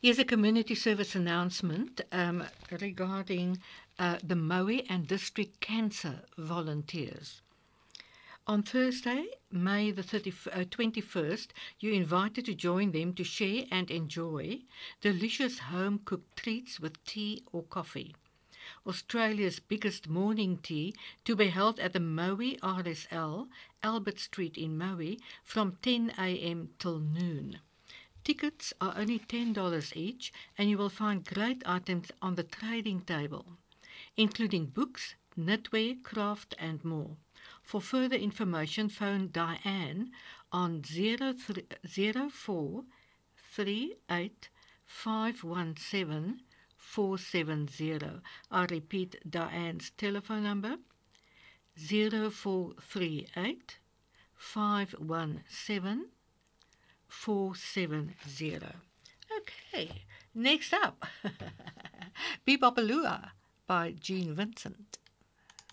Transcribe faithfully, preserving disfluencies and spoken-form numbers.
Here's a community service announcement um, regarding uh, the Maui and District Cancer Volunteers. On Thursday, May the thirtieth, uh, twenty-first, you're invited to join them to share and enjoy delicious home-cooked treats with tea or coffee. Australia's biggest morning tea to be held at the Maui R S L, Albert Street in Maui, from ten a m till noon. Tickets are only ten dollars each, and you will find great items on the trading table, including books, knitwear, craft, and more. For further information, phone Diane on zero four three eight five one seven four seven zero. I repeat Diane's telephone number, zero four three eight five one seven four seven zero. Okay, next up, Bebopalua by Gene Vincent.